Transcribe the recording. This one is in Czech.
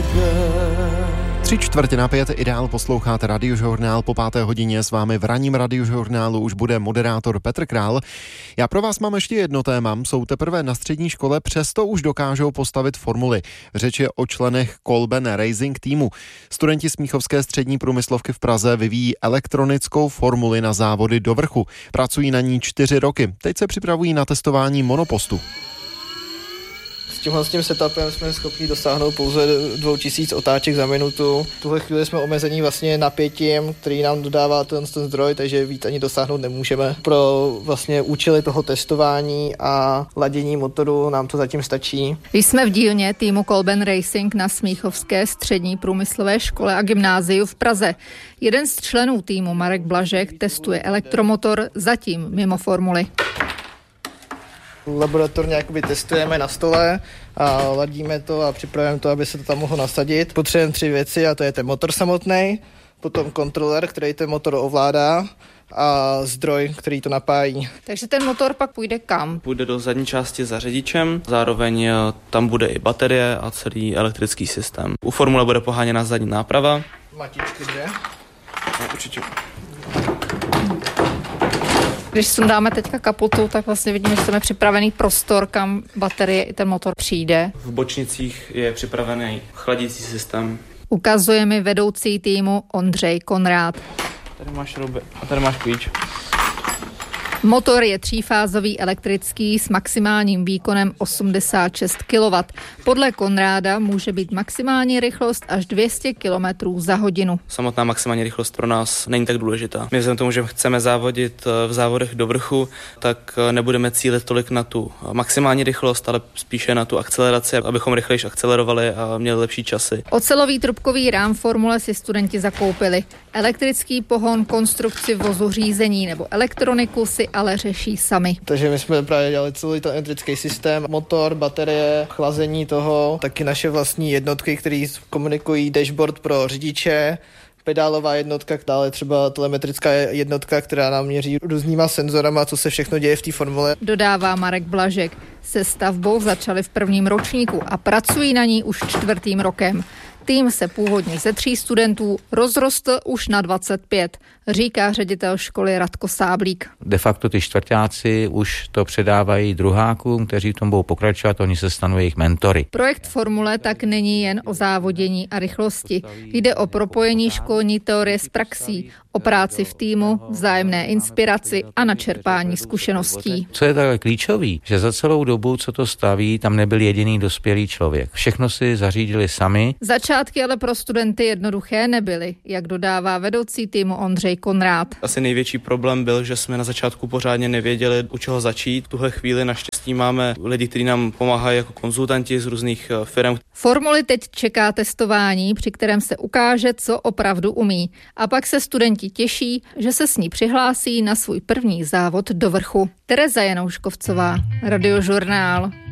3:45 Ideál, posloucháte Radiožurnál. Po 5. hodině s vámi v ranním Radiožurnálu už bude moderátor Petr Král. Já pro vás mám ještě jedno téma. Jsou teprve na střední škole, přesto už dokážou postavit formuli. Řeč je o členech Kolben Racing týmu. Studenti Smíchovské střední průmyslovky v Praze vyvíjí elektronickou formuli na závody do vrchu. Pracují na ní 4 roky. Teď se připravují na testování monopostu. S tím setupem jsme schopni dosáhnout pouze 2000 otáček za minutu. V tuhle chvíli jsme omezení vlastně napětím, který nám dodává ten zdroj, takže víc ani dosáhnout nemůžeme. Pro vlastně účely toho testování a ladění motoru nám to zatím stačí. Jsme v dílně týmu Kolben Racing na Smíchovské střední průmyslové škole a gymnáziu v Praze. Jeden z členů týmu, Marek Blažek, testuje elektromotor zatím mimo formuly. Laboratorně jakoby testujeme na stole a ladíme to a připravujeme to, aby se to tam mohlo nasadit. Potřebujeme 3 věci a to je ten motor samotný, potom kontroler, který ten motor ovládá a zdroj, který to napájí. Takže ten motor pak půjde kam? Půjde do zadní části za řidičem, zároveň tam bude i baterie a celý elektrický systém. U formule bude poháněna zadní náprava. Matičky 2. No, určitě. Když sundáme teďka kapotu, tak vlastně vidíme, že jsme připravený prostor, kam baterie i ten motor přijde. V bočnicích je připravený chladící systém. Ukazuje mi vedoucí týmu Ondřej Konrád. Tady máš šrouby a tady máš klíč. Motor je 3fázový elektrický s maximálním výkonem 86 kW. Podle Konráda může být maximální rychlost až 200 km za hodinu. Samotná maximální rychlost pro nás není tak důležitá. My vzhledem tomu, že chceme závodit v závodech do vrchu, tak nebudeme cílit tolik na tu maximální rychlost, ale spíše na tu akceleraci, abychom rychleji akcelerovali a měli lepší časy. Ocelový trubkový rám formule si studenti zakoupili. Elektrický pohon, konstrukci vozu, řízení nebo elektroniku si ale řeší sami. Takže my jsme právě dělali celý ten elektrický systém, motor, baterie, chlazení toho, taky naše vlastní jednotky, které komunikují, dashboard pro řidiče, pedálová jednotka, dále třeba telemetrická jednotka, která nám měří různýma senzorama, co se všechno děje v té formule. Dodává Marek Blažek. Se stavbou začali v 1. ročníku a pracují na ní už 4. rokem. Tým se původně ze 3 studentů rozrostl už na 25, říká ředitel školy Radko Sáblík. De facto ty čtvrťáci už to předávají druhákům, kteří v tom budou pokračovat, oni se stanou jejich mentory. Projekt formule tak není jen o závodění a rychlosti. Jde o propojení školní teorie s praxí, o práci v týmu, vzájemné inspiraci a načerpání zkušeností. Co je takhle klíčový, že za celou dobu, co to staví, tam nebyl jediný dospělý člověk. Všechno si zařídili sami. Začátky ale pro studenty jednoduché nebyly, jak dodává vedoucí týmu Ondřej Konrád. Asi největší problém byl, že jsme na začátku pořádně nevěděli, u čeho začít. V tuhle chvíli naštěstí máme lidi, kteří nám pomáhají jako konzultanti z různých firm. Formuli teď čeká testování, při kterém se ukáže, co opravdu umí. A pak se studenti těší, že se s ní přihlásí na svůj první závod do vrchu. Tereza Janouškovcová, Radiožurnál.